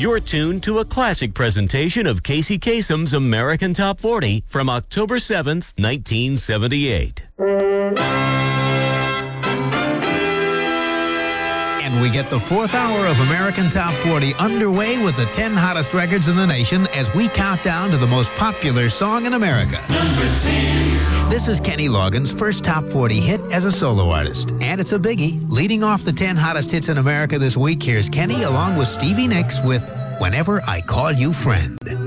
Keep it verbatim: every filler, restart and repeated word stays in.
You're tuned to a classic presentation of Casey Kasem's American Top forty from October seventh, nineteen seventy-eight. And we get the fourth hour of American Top forty underway with the ten hottest records in the nation as we count down to the most popular song in America. Number ten. This is Kenny Loggins' first Top forty hit as a solo artist. And it's a biggie. Leading off the ten hottest hits in America this week, here's Kenny along with Stevie Nicks with Whenever I Call You Friend.